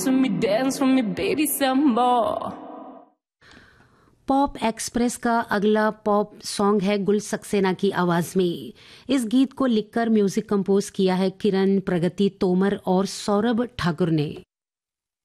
to me, dance for me, baby, some more. Pop express का अगला pop song है गुल सक्सेना की आवाज में। इस गीत को लिखकर म्यूजिक कंपोज किया है किरण, प्रगति तोमर और सौरभ ठाकुर ने।